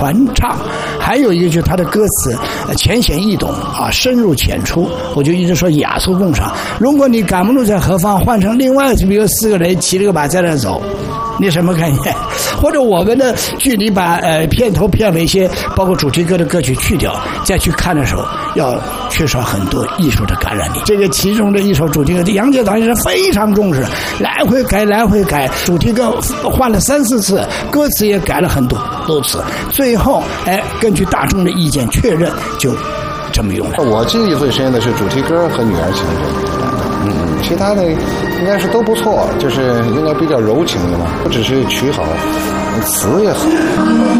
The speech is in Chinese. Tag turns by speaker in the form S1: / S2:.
S1: 传唱，还有一个就是它的歌词浅显易懂啊，深入浅出。我就一直说雅俗共赏。如果你赶不住在何方，换成另外比如4个人骑了个马在那走，你什么概念？或者我们的剧里把片头片尾一些包括主题歌的歌曲去掉，再去看的时候，要缺少很多艺术的感染力。这个其中的一首主题歌，杨洁导演是非常重视，来回改，主题歌换了3、4次，歌词也改了很多次，最后根据大众的意见确认，就这么用了。
S2: 我记忆最深的是主题歌和女儿情人，其他的应该是都不错，就是应该比较柔情的嘛，不只是曲好，词也好。